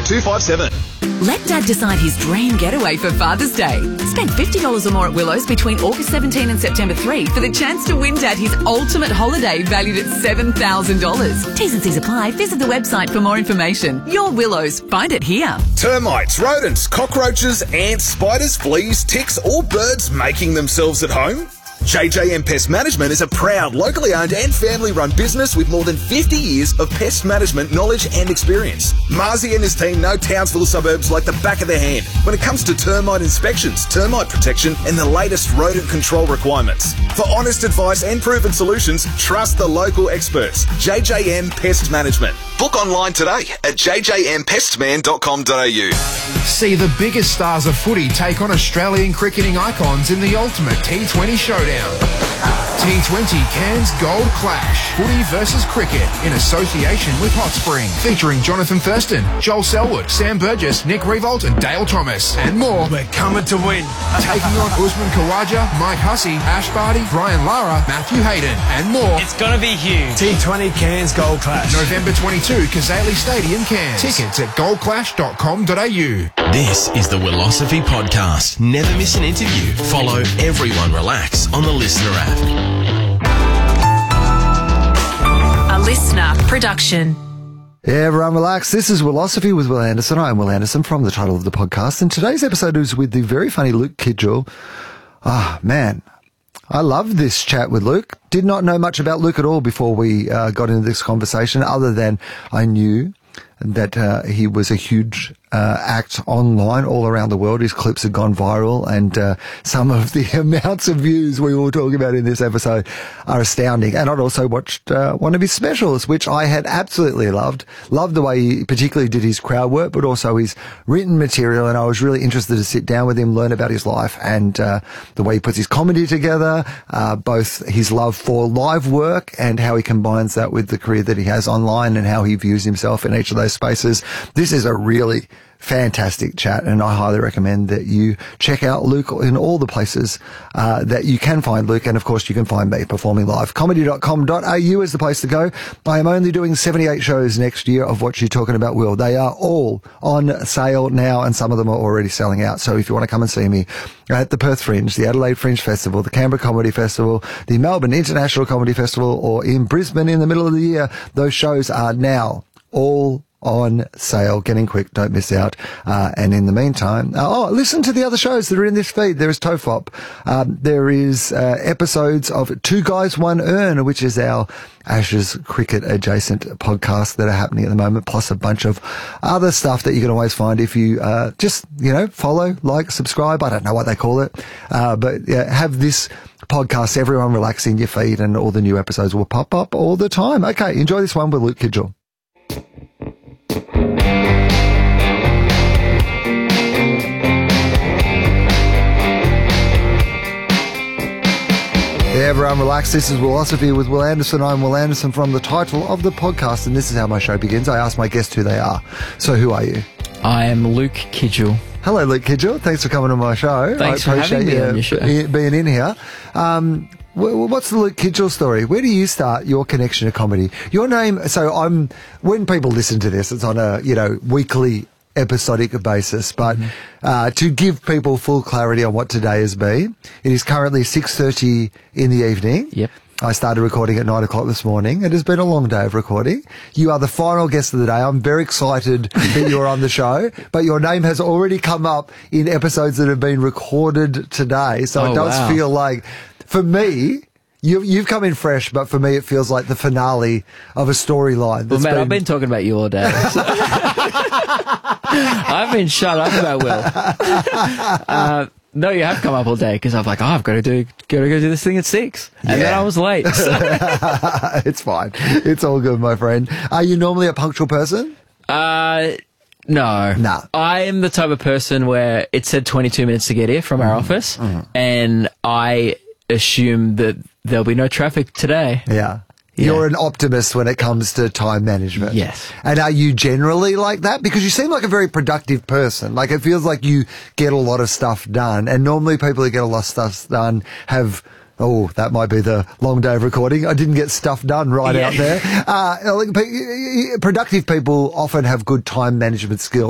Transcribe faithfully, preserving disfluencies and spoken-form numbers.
two five seven. Let Dad decide his dream getaway for Father's Day. Spend fifty dollars or more at Willows between August seventeenth and September third for the chance to win Dad his ultimate holiday valued at seven thousand dollars. T's and C's apply. Visit the website for more information. Your Willows. Find it here. Termites, rodents, cockroaches, ants, spiders, fleas, ticks, or birds making themselves at home? J J M Pest Management is a proud, locally owned and family-run business with more than fifty years of pest management knowledge and experience. Marzi and his team know Townsville suburbs like the back of their hand when it comes to termite inspections, termite protection, and the latest rodent control requirements. For honest advice and proven solutions, trust the local experts. J J M Pest Management. Book online today at j j m pestman dot com dot a u. See the biggest stars of footy take on Australian cricketing icons in the ultimate T twenty showdown. T twenty Cairns Gold Clash. Footy versus cricket in association with Hot Spring. Featuring Jonathan Thurston, Joel Selwood, Sam Burgess, Nick Revolt and Dale Thomas. And more. We're coming to win. Taking on Usman Khawaja, Mike Hussey, Ash Barty, Brian Lara, Matthew Hayden and more. It's going to be huge. T twenty Cairns Gold Clash. November twenty-second, Kazali Stadium, Cairns. Tickets at gold clash dot com dot a u. This is the Willosophy Podcast. Never miss an interview. Follow Everyone Relax on the Listener app. A listener production. Yeah, everyone relax. This is Willosophy with Will Anderson. I am Will Anderson from the title of the podcast. And today's episode is with the very funny Luke Kidgell. Ah, man. I love this chat with Luke. Did not know much about Luke at all before we uh, got into this conversation, other than I knew that uh, he was a huge uh, act online all around the world. His clips had gone viral, and uh, some of the amounts of views we were talking about in this episode are astounding. And I'd also watched uh, one of his specials, which I had absolutely loved. Loved the way he particularly did his crowd work, but also his written material. And I was really interested to sit down with him, learn about his life and uh, the way he puts his comedy together, uh, both his love for live work and how he combines that with the career that he has online and how he views himself in each of those spaces. This is a really fantastic chat, and I highly recommend that you check out Luke in all the places uh, that you can find Luke, and of course you can find me performing live. comedy dot com dot a u is the place to go. I am only doing seventy-eight shows next year of what you're talking about, Will. They are all on sale now, and some of them are already selling out. So if you want to come and see me at the Perth Fringe, the Adelaide Fringe Festival, the Canberra Comedy Festival, the Melbourne International Comedy Festival, or in Brisbane in the middle of the year, those shows are now all on sale. Getting quick, don't miss out. Uh, and in the meantime, uh, oh, listen to the other shows that are in this feed. There is Tofop. Um, there is uh, episodes of Two Guys, One Urn, which is our Ashes cricket adjacent podcast that are happening at the moment, plus a bunch of other stuff that you can always find if you uh, just, you know, follow, like, subscribe. I don't know what they call it. Uh, but yeah, have this podcast, Everyone Relax, in your feed, and all the new episodes will pop up all the time. Okay, enjoy this one with Luke Kidgell. Yeah, everyone relax. This is Willosophy with Will Anderson. I'm Will Anderson from the title of the podcast, and this is how my show begins. I ask my guests who they are. So who are you? I am Luke Kidgell. Hello, Luke Kidgell. Thanks for coming on my show. Thanks I for having me on your show. Being in here. Um, what's the Luke Kidgell story? Where do you start your connection to comedy? Your name, so I'm, when people listen to this, it's on a, you know, weekly episodic basis, but mm-hmm. uh, to give people full clarity on what today has been, it is currently six thirty in the evening. Yep. I started recording at nine o'clock this morning. It has been a long day of recording. You are the final guest of the day. I'm very excited that you're on the show, but your name has already come up in episodes that have been recorded today. So oh, it does wow. feel like, for me, you, you've come in fresh, but for me it feels like the finale of a storyline. Well, man, been... I've been talking about you all day. So. I've been shut up about Will. Uh, No, you have come up all day because I'm like, oh, I've got to do, got to go do this thing at six, and yeah. then I was late. So. It's fine. It's all good, my friend. Are you normally a punctual person? Uh, no. Nah. I am the type of person where it said twenty-two minutes to get here from our mm. office, mm. and I assume that there'll be no traffic today. Yeah. Yeah. You're an optimist when it comes to time management. Yes. And are you generally like that? Because you seem like a very productive person. Like, it feels like you get a lot of stuff done. And normally people who get a lot of stuff done have, oh, that might be the long day of recording. I didn't get stuff done right yeah. out there. Uh, like, productive people often have good time management skills.